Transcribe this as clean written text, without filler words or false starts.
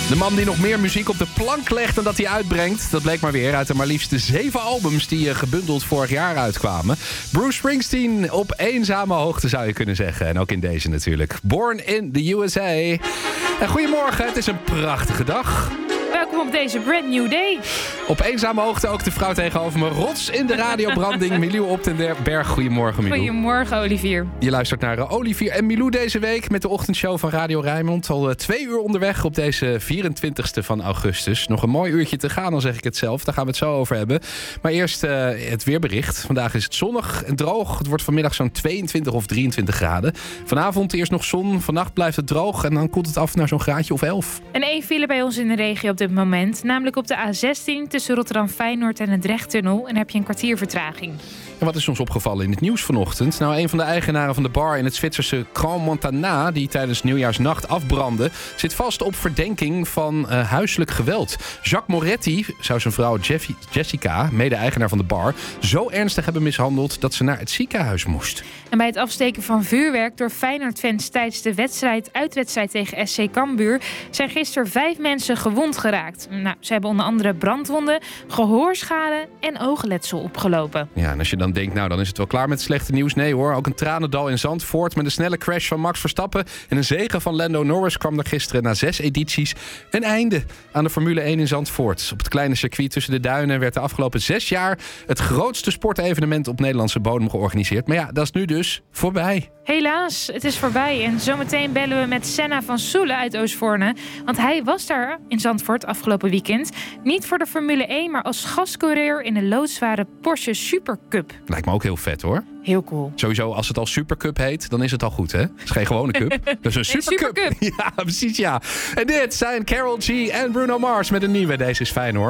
De man die nog meer muziek op de plank legt dan dat hij uitbrengt. Dat bleek maar weer uit de maar liefst 7 albums die gebundeld vorig jaar uitkwamen. Bruce Springsteen op eenzame hoogte zou je kunnen zeggen. En ook in deze natuurlijk. Born in the USA. En goedemorgen, het is een prachtige dag. Welkom op deze brand new day. Op eenzame hoogte ook de vrouw tegenover me. Rots in de radiobranding. Milou op den Berg. Goedemorgen, Milou. Goedemorgen, Olivier. Je luistert naar Olivier en Milou deze week met de ochtendshow van Radio Rijnmond. Al 2 uur onderweg op deze 24e van augustus. Nog een mooi uurtje te gaan, dan zeg ik het zelf. Daar gaan we het zo over hebben. Maar eerst het weerbericht. Vandaag is het zonnig en droog. Het wordt vanmiddag zo'n 22 of 23 graden. Vanavond eerst nog zon. Vannacht blijft het droog en dan koelt het af naar zo'n graadje of 11. En 1 file bij ons in de regio op dit moment. Namelijk op de A16 tussen Rotterdam-Feyenoord en het Drechttunnel. En heb je een kwartier vertraging. En wat is ons opgevallen in het nieuws vanochtend? Nou, een van de eigenaren van de bar in het Zwitserse Grand Montana, die tijdens nieuwjaarsnacht afbrandde, zit vast op verdenking van huiselijk geweld. Jacques Moretti zou zijn vrouw Jessica, mede-eigenaar van de bar, zo ernstig hebben mishandeld dat ze naar het ziekenhuis moest. En bij het afsteken van vuurwerk door Feyenoord-fans tijdens de uitwedstrijd tegen SC Cambuur zijn gisteren 5 mensen gewond geraakt. Nou, ze hebben onder andere brandwonden, gehoorschade en oogletsel opgelopen. Ja, en als je dan denkt, nou dan is het wel klaar met slechte nieuws. Nee hoor, ook een tranendal in Zandvoort met een snelle crash van Max Verstappen en een zege van Lando Norris kwam er gisteren na 6 edities een einde aan de Formule 1 in Zandvoort. Op het kleine circuit tussen de duinen werd de afgelopen 6 jaar het grootste sportevenement op Nederlandse bodem georganiseerd. Maar ja, dat is nu dus voorbij. Helaas, het is voorbij. En zometeen bellen we met Senna van Soelen uit Oostvoorne. Want hij was daar in Zandvoort afgelopen weekend. Niet voor de Formule 1, maar als gastcoureur in de loodzware Porsche Supercup. Lijkt me ook heel vet hoor. Heel cool. Sowieso, als het al Supercup heet, dan is het al goed, hè? Het is geen gewone cup. Dat is een Supercup. Ja, precies, ja. En dit zijn Karol G en Bruno Mars met een nieuwe. Deze is fijn, hoor.